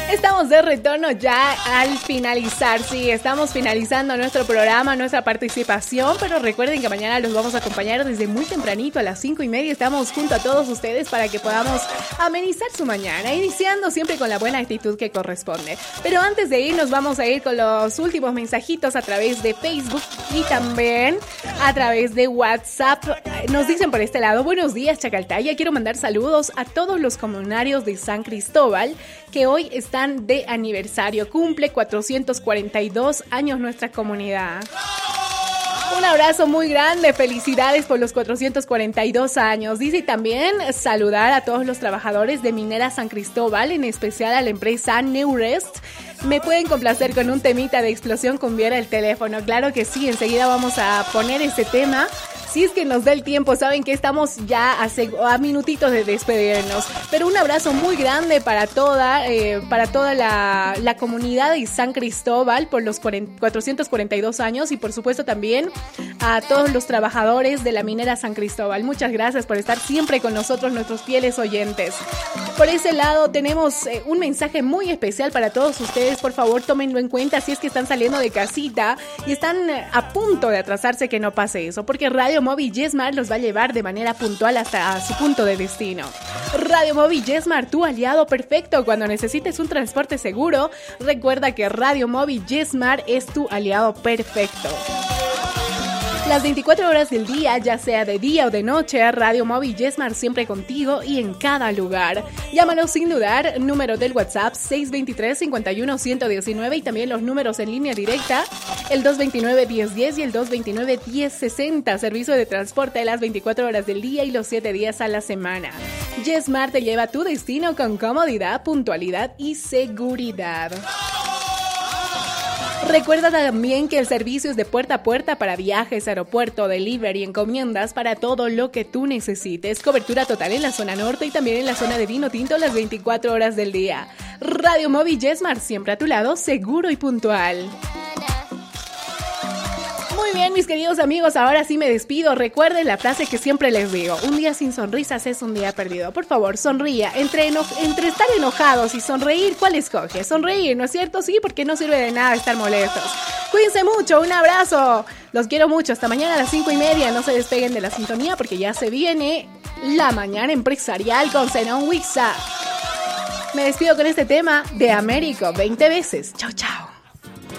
Estamos de retorno ya al finalizar, sí, estamos finalizando nuestro programa, nuestra participación, pero recuerden que mañana los vamos a acompañar desde muy tempranito a las 5:30, estamos junto a todos ustedes para que podamos amenizar su mañana, iniciando siempre con la buena actitud que corresponde. Pero antes de irnos vamos a ir con los últimos mensajitos a través de Facebook y también a través de WhatsApp. Nos dicen por este lado, buenos días Chacaltaya, quiero mandar saludos a todos los comunarios de San Cristóbal que hoy están de aniversario. Cumple 442 años nuestra comunidad. Un abrazo muy grande, felicidades por los 442 años. Dice también saludar a todos los trabajadores de Minera San Cristóbal, en especial a la empresa Neurest. ¿Me pueden complacer con un temita de Explosión Cumbiera el teléfono? Claro que sí, enseguida vamos a poner ese tema. Si es que nos da el tiempo, saben que estamos ya a minutitos de despedirnos. Pero un abrazo muy grande para toda la comunidad de San Cristóbal por los 442 años y por supuesto también a todos los trabajadores de la Minera San Cristóbal. Muchas gracias por estar siempre con nosotros, nuestros fieles oyentes. Por ese lado tenemos un mensaje muy especial para todos ustedes. Por favor, tómenlo en cuenta si es que están saliendo de casita y están a punto de atrasarse, que no pase eso, porque Radio Móvil Yesmar los va a llevar de manera puntual hasta su punto de destino. Radio Móvil Yesmar, tu aliado perfecto cuando necesites un transporte seguro. Recuerda que Radio Móvil Yesmar es tu aliado perfecto. Las 24 horas del día, ya sea de día o de noche, Radio Móvil Yesmar siempre contigo y en cada lugar. Llámanos sin dudar, número del WhatsApp 623-51-119 y también los números en línea directa, el 229-1010 y el 229-1060. Servicio de transporte de las 24 horas del día y los 7 días a la semana. Yesmar te lleva a tu destino con comodidad, puntualidad y seguridad. Recuerda también que el servicio es de puerta a puerta para viajes, aeropuerto, delivery, encomiendas, para todo lo que tú necesites. Cobertura total en la zona norte y también en la zona de vino tinto las 24 horas del día. Radio Móvil Yesmar, siempre a tu lado, seguro y puntual. Muy bien, mis queridos amigos, ahora sí me despido. Recuerden la frase que siempre les digo: un día sin sonrisas es un día perdido. Por favor, sonría. Entre estar enojados y sonreír, ¿cuál escoge? Sonreír, ¿no es cierto? Sí, porque no sirve de nada estar molestos. Cuídense mucho, un abrazo. Los quiero mucho. Hasta mañana a las 5:30. No se despeguen de la sintonía porque ya se viene la mañana empresarial con Zenón Wixa. Me despido con este tema de Américo 20 veces. Chau, chau.